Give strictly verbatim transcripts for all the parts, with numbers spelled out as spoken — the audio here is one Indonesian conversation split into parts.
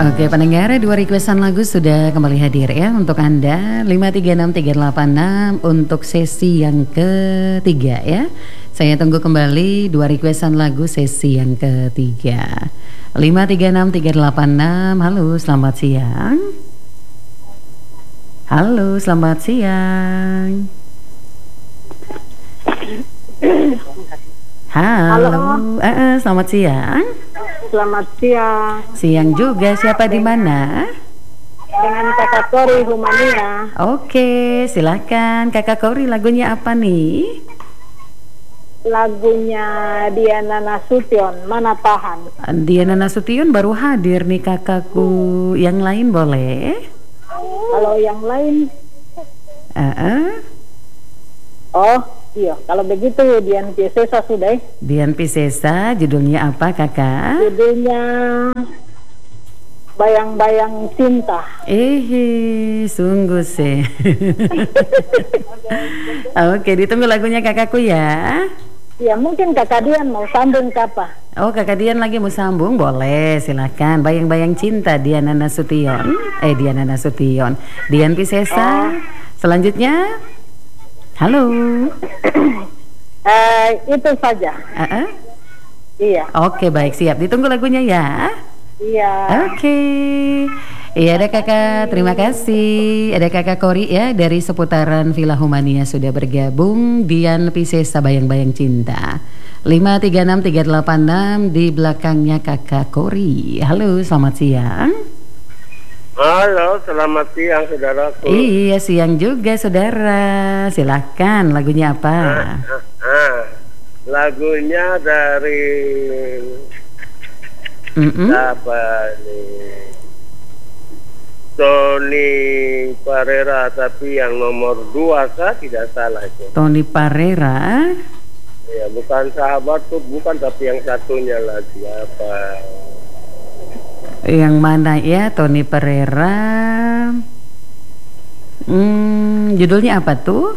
Oke pendengar, dua requestan lagu sudah kembali hadir ya untuk Anda. Lima tiga enam tiga delapan enam untuk sesi yang ketiga ya. Saya tunggu kembali dua requestan lagu sesi yang ketiga. Lima tiga enam tiga delapan enam. Halo, selamat siang. Halo, selamat siang. Halo, Halo. Uh, selamat siang. Selamat siang. Siang juga. Siapa di mana? Dengan Kakak Kori Humania. Oke, silakan Kakak Kori, lagunya apa nih? Lagunya Diana Nasution, Mana Tahan. Diana Nasution baru hadir nih kakakku. Yang lain boleh? Kalau yang lain, Uh-uh. oh iya, kalau begitu Dian Piscesa sudah. Dian Piscesa, judulnya apa kakak? Judulnya Bayang-Bayang Cinta. Eh, sungguh sih. Oke, ditunggu lagunya kakakku ya. Ya mungkin Kakak Dian mau sambung ke apa? Oh, kakak Dian lagi mau sambung, boleh, silakan. Bayang-bayang cinta Diana Nasution. Eh, Diana Nasution. Dian Piscesa. Oh. Selanjutnya, halo. eh, itu saja. Uh-uh. Iya. Oke, baik, siap. Ditunggu lagunya ya. Iya. Oke. Iya, ada kakak, terima kasih. Ada kakak Kori ya dari seputaran Villa Humania sudah bergabung. Dian Piscesa, Bayang-bayang cinta. Lima tiga enam tiga delapan enam di belakangnya kakak Kori. Halo, selamat siang. Halo, selamat siang saudaraku. Iya, siang juga saudara. Silakan, lagunya apa? Ah, ah, ah. Lagunya dari Mm-mm. apa nih? Tony Parera, tapi yang nomor dua kah tidak salah itu. Tony Parera. Ya, bukan sahabat tuh, bukan, tapi yang satunya lagi apa? Yang mana ya, Tony Parera? Hmm, judulnya apa tuh?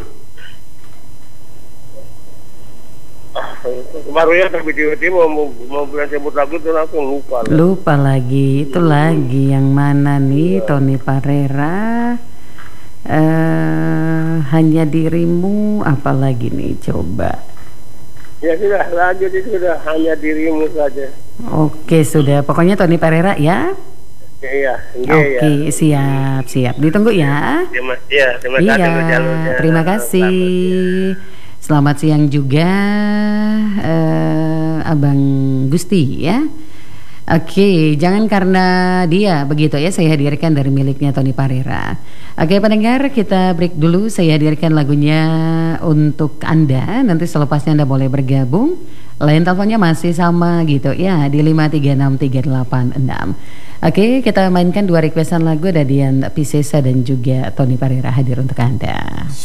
Baru ya, tapi tiba-tiba mau mau bilang sebut lagu itu langsung lupa. Lupa lagi, itu lagi yang mana nih? Iya. Tony Parera. Eh, hanya dirimu, apa lagi nih? Coba. Ya sudah, lanjut, itu sudah, hanya dirimu saja. Oke, sudah. Pokoknya Tony Parera ya. Iya, iya, Oke, ya. siap, siap. Ditunggu ya. Terima, ya, terima kasih Iya, untuk jalurnya. terima kasih. Selamat siang juga, eh, Abang Gusti ya. Oke, jangan karena dia begitu ya saya hadirkan dari miliknya Tony Parera. Oke pendengar, kita break dulu. Saya hadirkan lagunya untuk Anda. Nanti selepasnya Anda boleh bergabung. Lain teleponnya masih sama gitu ya, di lima tiga enam tiga delapan enam. Oke, kita mainkan dua requestan lagu, ada Dian Piscesa dan juga Tony Parera hadir untuk Anda.